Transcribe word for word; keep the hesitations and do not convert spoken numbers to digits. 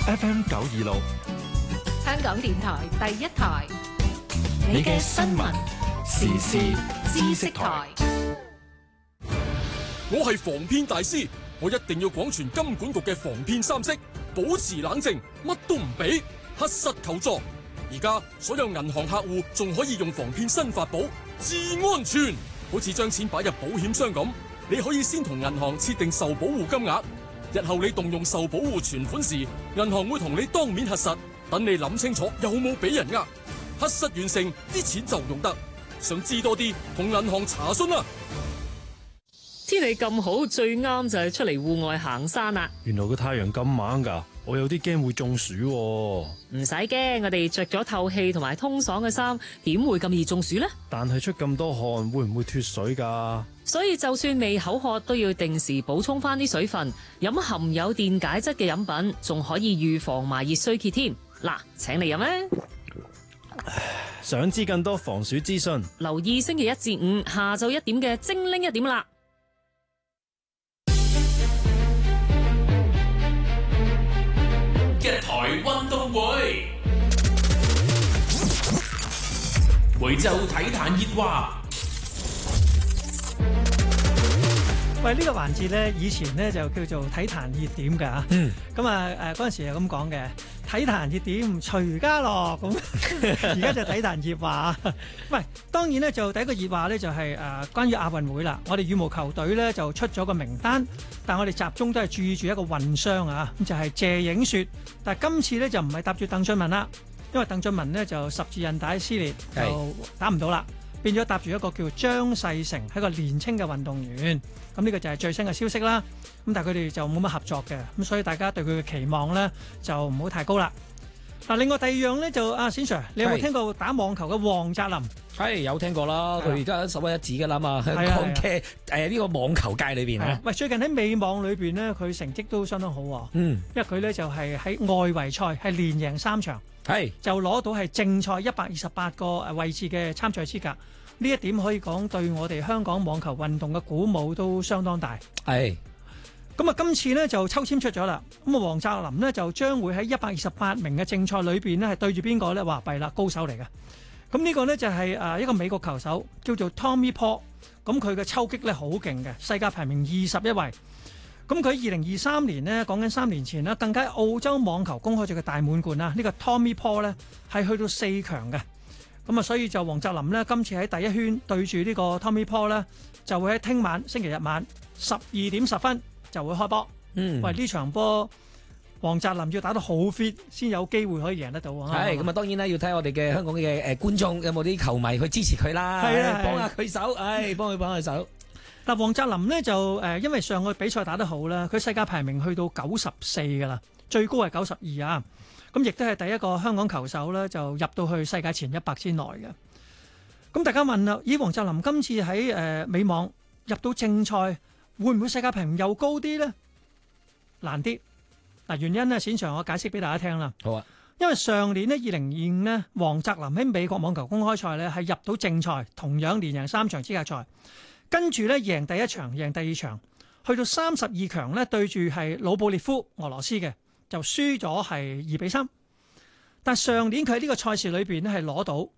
F M 九二六， 香港電台第一台， 你嘅新聞時事知識台。 我係防騙大師，我一定要廣傳金管局嘅防騙三式，保持冷靜，乜都唔俾，核實求助。而家所有銀行客戶仲可以用防騙新法寶至安全，好似將錢擺入保險箱咁，你可以先同銀行設定受保護金額，日後你動用受保護存款時，銀行會同你當面核實，等你諗清楚有冇俾人呃，核實完成啲錢就用得。想知多啲，同銀行查詢啦。 天氣咁好，最啱就係出嚟戶外行山啦。 原來個太陽咁猛㗎，我有啲驚會中暑喎。 唔使驚，我哋着咗透氣同埋通爽嘅衫，點會咁易中暑呢？ 但係出咁多汗，會唔會脫水㗎？ 所以就算未口渴，都要定時補充翻啲水分，飲含有電解質嘅飲品，仲可以預防埋熱衰竭添。嗱，請你飲啊！ 想知更多防暑資訊， 留意星期一至五下晝一點嘅精靈一點啦。 一台運動會，每週體壇熱話。 喂，呢、這個環節咧，以前咧就叫做體壇熱點㗎嚇。嗯。咁啊誒嗰陣時係咁講嘅，體壇熱點徐家樂咁，而家就體壇熱話。喂，當然咧就第一個熱話咧就係、是、誒、呃、關於亞運會啦。我哋羽毛球隊咧就出咗個名單，但我哋集中都係注意住一個混雙啊，咁就係、是、謝影雪。但係今次咧就唔係搭住鄧俊文啦，因為鄧俊文咧就十字韌帶撕裂就打唔到啦。變咗搭住一個叫張世成，係一個年青嘅運動員。咁呢個就係最新嘅消息啦。咁但係佢哋就冇乜合作嘅，咁所以大家對佢嘅期望咧就唔好太高啦。嗱，另外第二樣咧就阿冼 Sir，你有冇聽過打網球嘅黃澤林？ 係有聽過啦，佢而家首屈一指㗎啦嘛，香港嘅誒呢個網球界裏邊啊。 喂，最近喺美網裏邊咧，佢成績都相當好喎。嗯，因為佢咧就係喺外圍賽係連贏三場，係就攞到係正賽一百二十八個誒位置嘅參賽資格。呢一點可以講對我哋香港網球運動嘅鼓舞都相當大。係。咁啊，今次呢就抽籤出咗啦。咁啊，黃澤林呢就將會喺一百二十八名嘅正賽裏邊呢係對住邊個呢？哇，弊啦，高手嚟嘅。咁呢個呢就係誒一個美國球手叫做 Tommy Paul。咁佢嘅抽擊呢好勁嘅，世界排名二十一位。咁佢二零二三年呢，講緊三年前啦，更加澳洲網球公開賽嘅大滿貫啦。呢個 Tommy Paul 呢係去到四強嘅。咁啊，所以就黃澤林呢，今次喺第一圈對住呢個 Tommy Paul 呢，就會喺聽晚星期日晚十二點十分就會開波。嗯，喂，呢場波黃澤林要打得好 fit 先有機會可以贏得到啊！ 係咁啊，當然啦，要睇我哋嘅香港嘅誒觀眾有冇啲球迷去支持佢啦，係啊，幫下佢手，唉，幫佢幫佢手。 嗱，黃澤林呢，就誒，因為上個比賽打得好啦，佢世界排名去到九十四㗎啦，最高係九十二啊。咁亦都係第一個香港球手咧，就入到去世界前一百之內嘅。咁大家問啦，咦，黃澤林今次喺誒美網入到正賽，會唔會世界排名又高啲呢？難啲。嗱，原因呢，冼 Sir我解釋俾大家聽啦。好啊。因為上年呢，二零二五呢，黃澤林喺美國網球公開賽呢係入到正賽，同樣連贏三場資格賽，跟住呢，贏第一場，贏第二場，去到三十二強呢，對住係魯布列夫俄羅斯嘅。就輸咗係二比三，但上年佢喺呢個賽事裏邊咧係攞到